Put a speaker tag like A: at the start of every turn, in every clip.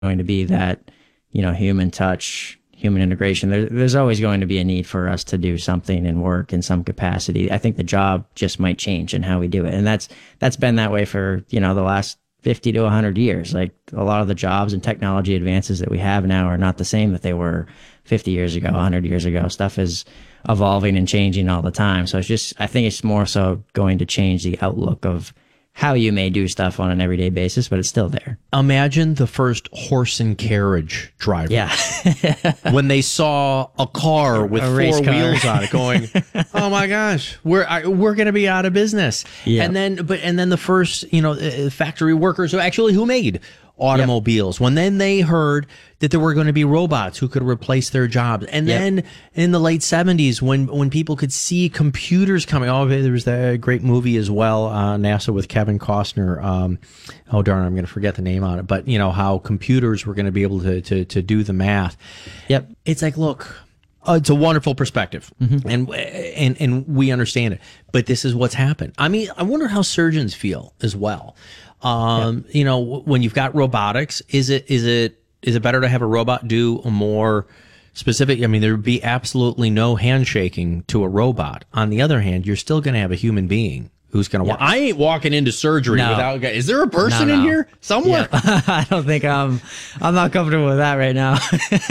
A: going to be that, human touch, human integration. There's always going to be a need for us to do something and work in some capacity. I think the job just might change in how we do it. And that's been that way for, the last 50 to 100 years. Like a lot of the jobs and technology advances that we have now are not the same that they were 50 years ago, 100 years ago. Stuff is evolving and changing all the time. So I think it's more so going to change the outlook of how you may do stuff on an everyday basis, but it's still there.
B: Imagine the first horse and carriage driver.
A: Yeah.
B: When they saw a car with four wheels on it going, oh my gosh, we're going to be out of business.
A: Yeah.
B: And then the first, factory workers who made automobiles, when then they heard that there were going to be robots who could replace their jobs. And then in the late 70s, when people could see computers coming, there was that great movie as well, NASA with Kevin Costner. I'm going to forget the name on it, but how computers were going to be able to do the math.
A: Yep.
B: It's like, look, it's a wonderful perspective, and we understand it, but this is what's happened. I mean, I wonder how surgeons feel as well. When you've got robotics, is it better to have a robot do a more specific? I mean, there would be absolutely no handshaking to a robot. On the other hand, you're still going to have a human being who's going to. I ain't walking into surgery without. Is there a person in here somewhere?
A: Yeah. I don't think I'm not comfortable with that right now.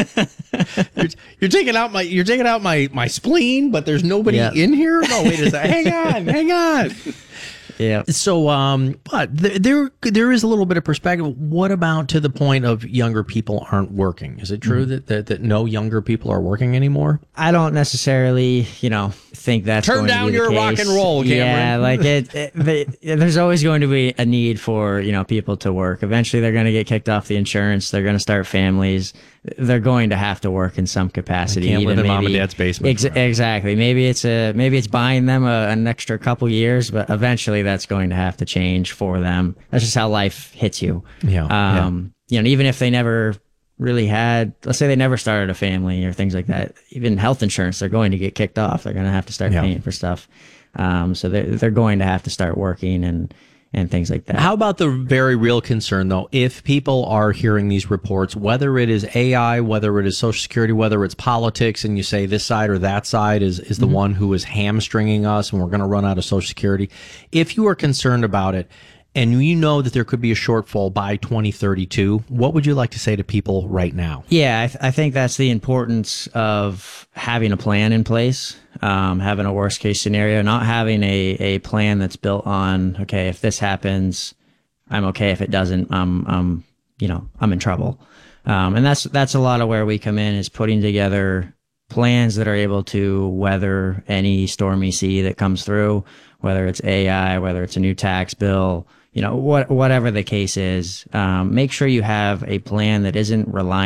B: You're taking out my spleen, but there's nobody in here. No, wait a second. Hang on.
A: Yeah.
B: So, but there is a little bit of perspective. What about to the point of younger people aren't working? Is it true that no younger people are working anymore?
A: I don't necessarily, think that's
B: turn
A: going
B: down
A: to be
B: your
A: the
B: rock
A: case.
B: and roll, Cameron.
A: Yeah, like there's always going to be a need for people to work. Eventually, they're going to get kicked off the insurance. They're going to start families. They're going to have to work in some capacity.
B: I can't live in mom and dad's basement.
A: Exactly. Maybe it's buying them an extra couple years, but eventually that's going to have to change for them. That's just how life hits you.
B: Yeah.
A: Even if they never really had, let's say they never started a family or things like that, even health insurance, they're going to get kicked off. They're going to have to start paying for stuff. So they're going to have to start working and things like that.
B: How about the very real concern, though, if people are hearing these reports, whether it is AI, whether it is Social Security, whether it's politics, and you say this side or that side is the one who is hamstringing us and we're going to run out of Social Security. If you are concerned about it and you know that there could be a shortfall by 2032, what would you like to say to people right now?
A: Yeah, I think that's the importance of having a plan in place, having a worst case scenario, not having a plan that's built on, okay, if this happens, I'm okay. If it doesn't, I'm in trouble. And that's a lot of where we come in, is putting together plans that are able to weather any stormy sea that comes through, whether it's AI, whether it's a new tax bill, whatever the case is. Make sure you have a plan that isn't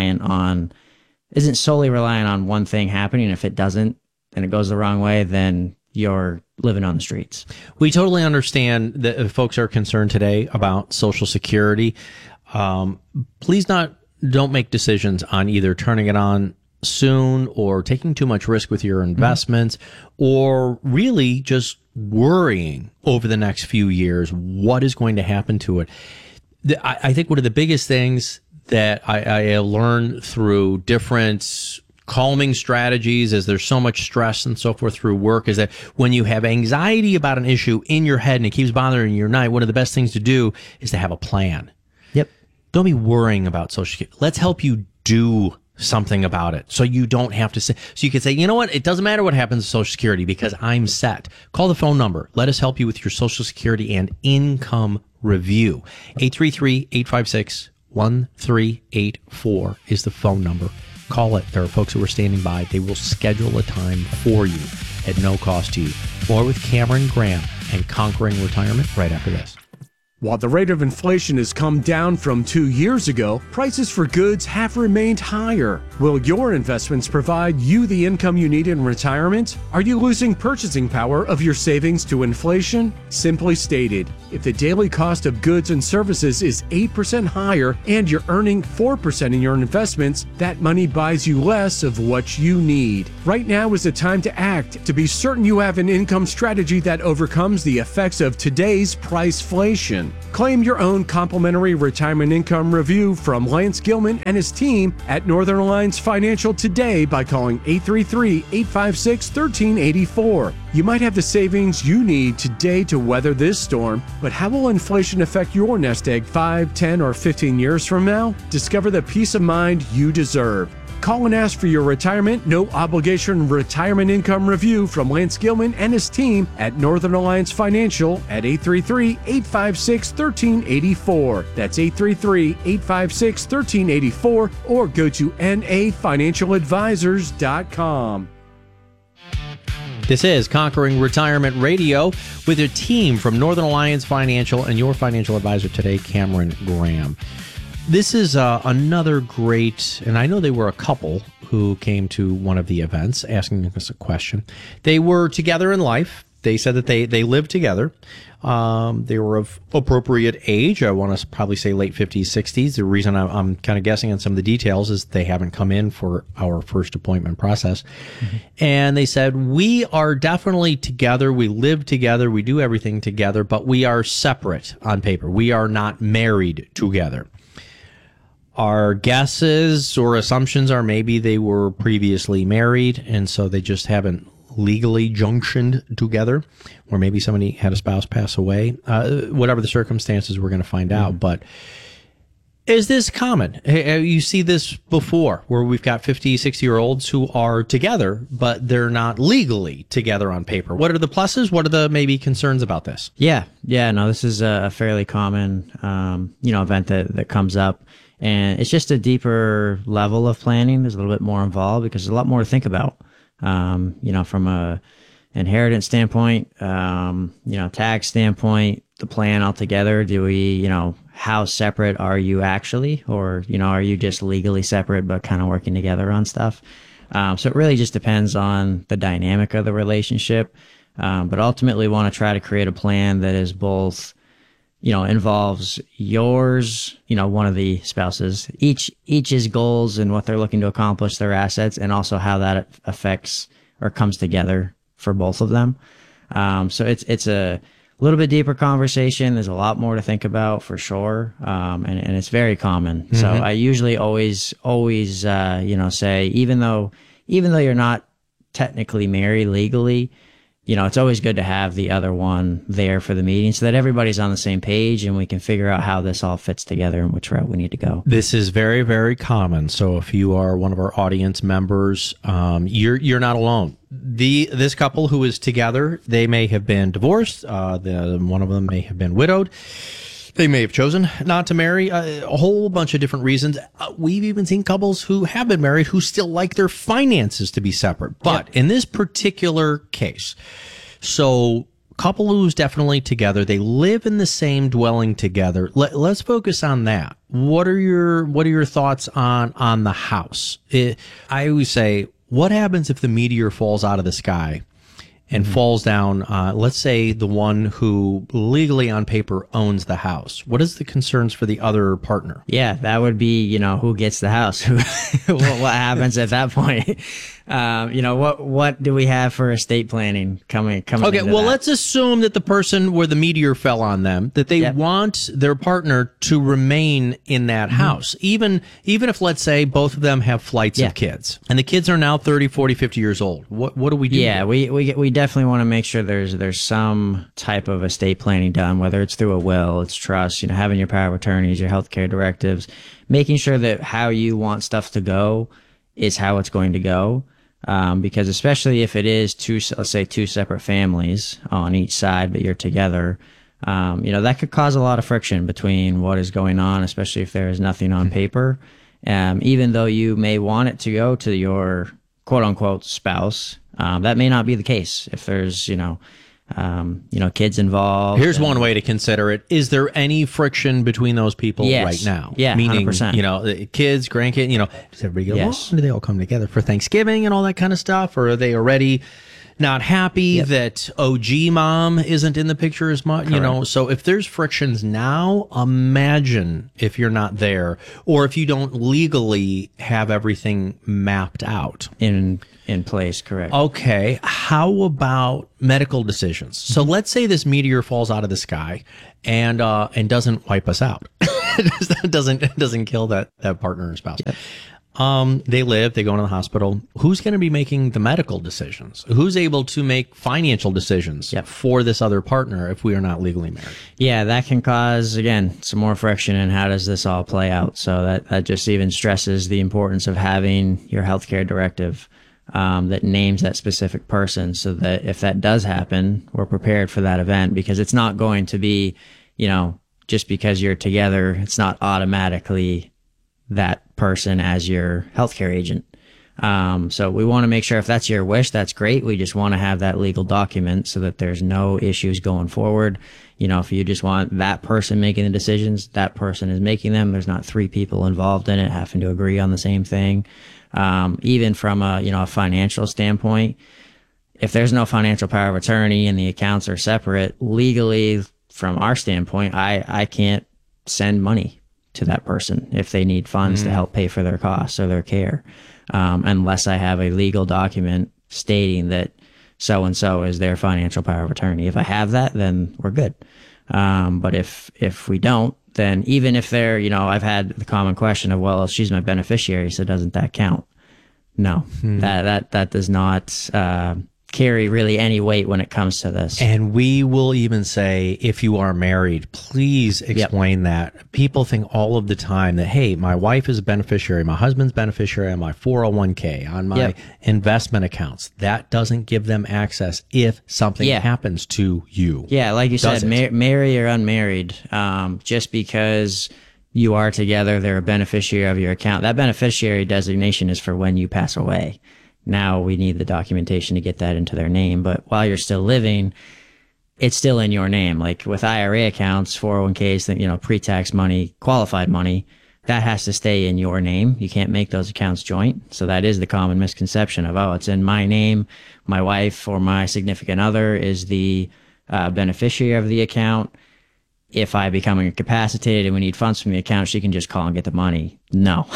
A: solely reliant on one thing happening. If it doesn't, and it goes the wrong way, then you're living on the streets.
B: We totally understand that folks are concerned today about Social Security. Please don't make decisions on either turning it on soon or taking too much risk with your investments, or really just worrying over the next few years what is going to happen to it. I think one of the biggest things that I have learned through different calming strategies, as there's so much stress and so forth through work, is that when you have anxiety about an issue in your head and it keeps bothering your night, one of the best things to do is to have a plan.
A: Yep.
B: Don't be worrying about Social Security. Let's help you do something about it, so you don't have to say, so you can say, you know what, it doesn't matter what happens to Social Security because I'm set. Call the phone number. Let us help you with your Social Security and income review. 833-856-1384 is the phone number. Call it. There are folks who are standing by. They will schedule a time for you at no cost to you. More with Cameron Graham and Conquering Retirement right after this.
C: While the rate of inflation has come down from 2 years ago, prices for goods have remained higher. Will your investments provide you the income you need in retirement? Are you losing purchasing power of your savings to inflation? Simply stated, if the daily cost of goods and services is 8% higher and you're earning 4% in your investments, that money buys you less of what you need. Right now is the time to act, to be certain you have an income strategy that overcomes the effects of today's priceflation. Claim your own complimentary retirement income review from Lance Gilman and his team at Northern Alliance Financial today by calling 833-856-1384. You might have the savings you need today to weather this storm, but how will inflation affect your nest egg 5, 10, or 15 years from now? Discover the peace of mind you deserve. Call and ask for your retirement, no obligation retirement income review from Lance Gilman and his team at Northern Alliance Financial at 833-856-1384. That's 833-856-1384, or go to nafinancialadvisors.com.
B: This is Conquering Retirement Radio with a team from Northern Alliance Financial and your financial advisor today, Cameron Graham. This is another great, and I know they were a couple who came to one of the events asking us a question. They were together in life. They said that they lived together. They were of appropriate age. I want to probably say late 50s, 60s. The reason I'm kind of guessing on some of the details is they haven't come in for our first appointment process. Mm-hmm. And they said, we are definitely together. We live together. We do everything together, but we are separate on paper. We are not married together. Our guesses or assumptions are maybe they were previously married, and so they just haven't legally junctioned together, or maybe somebody had a spouse pass away. Whatever the circumstances, we're going to find out. But is this common? You see this before, where we've got 50, 60-year-olds who are together, but they're not legally together on paper. What are the pluses? What are the maybe concerns about this?
A: Yeah. No, this is a fairly common, event that comes up. And it's just a deeper level of planning. There's a little bit more involved because there's a lot more to think about. From a inheritance standpoint, tax standpoint, the plan altogether. Do we, how separate are you actually? Or, are you just legally separate but kind of working together on stuff? So it really just depends on the dynamic of the relationship. But ultimately want to try to create a plan that is both involves yours, one of the spouses, each's goals and what they're looking to accomplish, their assets, and also how that affects or comes together for both of them. So it's a little bit deeper conversation. There's a lot more to think about for sure. And it's very common. Mm-hmm. So I usually always, say, even though you're not technically married legally, it's always good to have the other one there for the meeting so that everybody's on the same page and we can figure out how this all fits together and which route we need to go.
B: This is very, very common. So if you are one of our audience members, you're not alone. This couple who is together, they may have been divorced. One of them may have been widowed. They may have chosen not to marry, a whole bunch of different reasons. We've even seen couples who have been married who still like their finances to be separate. But in this particular case, so couple who's definitely together, they live in the same dwelling together. Let's focus on that. What are your thoughts on the house? I always say, what happens if the meteor falls out of the sky and falls down, let's say the one who legally on paper owns the house? What is the concerns for the other partner?
A: Yeah, that would be, who gets the house? What happens at that point? What do we have for estate planning coming?
B: Okay, well, let's assume that the person where the meteor fell on them, that they want their partner to remain in that house, even if, let's say, both of them have flights of kids, and the kids are now 30, 40, 50 years old. What do we do?
A: Yeah, we definitely want to make sure there's some type of estate planning done, whether it's through a will, it's trust, having your power of attorneys, your healthcare directives, making sure that how you want stuff to go is how it's going to go. Because especially if it is let's say two separate families on each side, but you're together, that could cause a lot of friction between what is going on, especially if there is nothing on paper. Even though you may want it to go to your quote unquote spouse, that may not be the case if there's, kids involved.
B: Here's one way to consider it. Is there any friction between those people right now?
A: Yeah,
B: meaning,
A: 100%.
B: Kids, grandkids, does everybody get along? Do they all come together for Thanksgiving and all that kind of stuff? Or are they already, not happy that OG mom isn't in the picture as much, you know. So if there's frictions now, imagine if you're not there, or if you don't legally have everything mapped out
A: in place. Correct.
B: Okay, how about medical decisions? So let's say this meteor falls out of the sky and doesn't wipe us out. doesn't kill that partner or spouse. They live, they go into the hospital. Who's going to be making the medical decisions? Who's able to make financial decisions for this other partner if we are not legally married?
A: Yeah, that can cause, again, some more friction in how does this all play out. So that just even stresses the importance of having your healthcare directive that names that specific person, so that if that does happen, we're prepared for that event, because it's not going to be, you know, just because you're together, it's not automatically that person as your healthcare agent. So we want to make sure if that's your wish, that's great. We just want to have that legal document so that there's no issues going forward. You know, if you just want that person making the decisions, that person is making them. There's not three people involved in it having to agree on the same thing. Even from a financial standpoint, if there's no financial power of attorney and the accounts are separate, legally, from our standpoint, I can't send money to that person if they need funds to help pay for their costs or their care, unless I have a legal document stating that so-and-so is their financial power of attorney. If I have that, then we're good. But if we don't, then even if they're, I've had the common question of, well, she's my beneficiary, so doesn't that count? No, that does not carry really any weight when it comes to this.
B: And we will even say, if you are married, please explain that. People think all of the time that, hey, my wife is a beneficiary, my husband's beneficiary on my 401k, on my investment accounts. That doesn't give them access if something happens to you.
A: Yeah, like you said, married or unmarried, just because you are together, they're a beneficiary of your account. That beneficiary designation is for when you pass away. Now we need the documentation to get that into their name. But while you're still living, it's still in your name. Like with IRA accounts, 401ks, pre-tax money, qualified money, that has to stay in your name. You can't make those accounts joint. So that is the common misconception of, it's in my name. My wife or my significant other is the beneficiary of the account. If I become incapacitated and we need funds from the account, she can just call and get the money. No,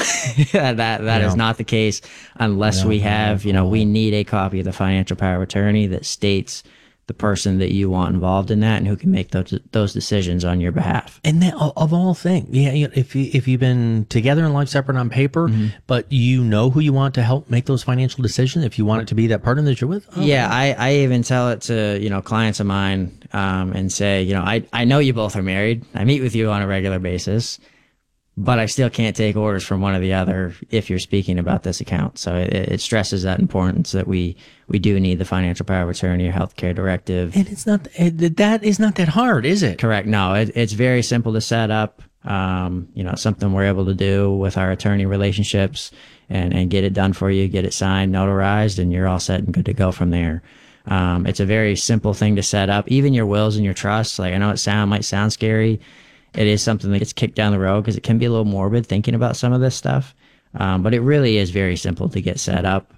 A: that is not the case unless we have, we need a copy of the financial power of attorney that states the person that you want involved in that and who can make those decisions on your behalf.
B: And then, of all things, if you've been together in life separate on paper, but you know who you want to help make those financial decisions, if you want it to be that partner that you're with.
A: I even tell it to, clients of mine, and say, I know you both are married. I meet with you on a regular basis, but I still can't take orders from one or the other if you're speaking about this account. So it stresses that importance that we do need the financial power of attorney or healthcare directive.
B: And it's not, that is not that hard, is it?
A: Correct. No, it's very simple to set up. Something we're able to do with our attorney relationships and get it done for you, get it signed, notarized, and you're all set and good to go from there. It's a very simple thing to set up. Even your wills and your trusts, like I know might sound scary. It is something that gets kicked down the road because it can be a little morbid thinking about some of this stuff. But it really is very simple to get set up.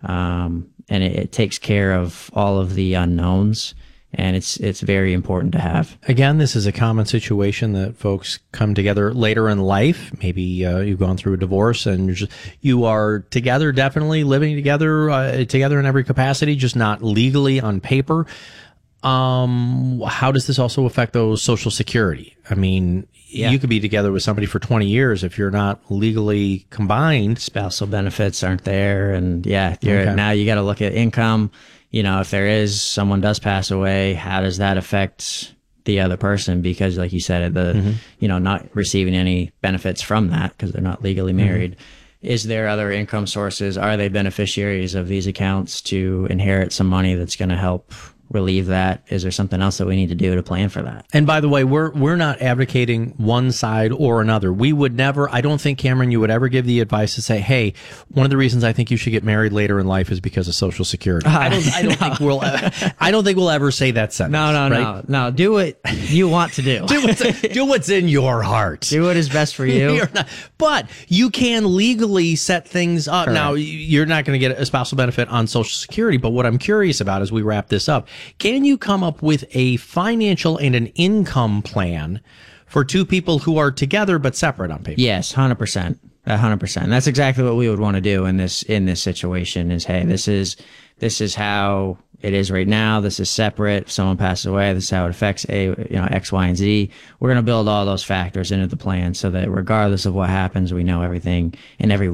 A: And it takes care of all of the unknowns. And it's very important to have.
B: Again, this is a common situation that folks come together later in life. Maybe you've gone through a divorce and you are together, definitely living together, together in every capacity, just not legally on paper. How does this also affect those Social Security? I mean, you could be together with somebody for 20 years if you're not legally combined.
A: Spousal benefits aren't there. And now you got to look at income. If someone does pass away, how does that affect the other person? Because like you said, not receiving any benefits from that because they're not legally married. Is there other income sources? Are they beneficiaries of these accounts to inherit some money that's going to help relieve that? Is there something else that we need to do to plan for that?
B: And by the way, we're not advocating one side or another. We would never, I don't think, Cameron, you would ever give the advice to say, hey, one of the reasons I think you should get married later in life is because of Social Security. I don't think we'll ever say that sentence.
A: No. Do what you want to do.
B: Do what's in your heart.
A: Do what is best for you.
B: But you can legally set things up.
A: Correct.
B: Now, you're not going to get a spousal benefit on Social Security, but what I'm curious about as we wrap this up, can you come up with a financial and an income plan for two people who are together but separate on paper?
A: Yes, 100%. 100%. That's exactly what we would want to do in this situation is, hey, this is how it is right now. This is separate. If someone passes away, this is how it affects X, Y, and Z. We're going to build all those factors into the plan so that regardless of what happens, we know everything in every